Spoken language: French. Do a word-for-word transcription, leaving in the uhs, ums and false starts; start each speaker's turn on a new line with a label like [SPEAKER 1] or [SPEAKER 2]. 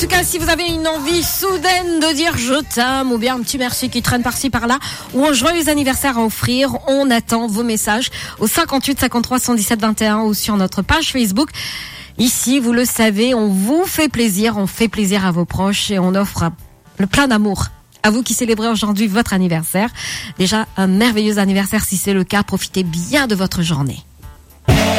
[SPEAKER 1] tout cas, si vous avez une envie soudaine de dire je t'aime ou bien un petit merci qui traîne par-ci par-là ou un joyeux anniversaire à offrir, on attend vos messages au cinquante-huit cinquante-trois cent dix-sept vingt et un ou sur notre page Facebook. Ici, vous le savez, on vous fait plaisir, on fait plaisir à vos proches et on offre le plein d'amour. À vous qui célébrez aujourd'hui votre anniversaire. Déjà, un merveilleux anniversaire si c'est le cas. Profitez bien de votre journée.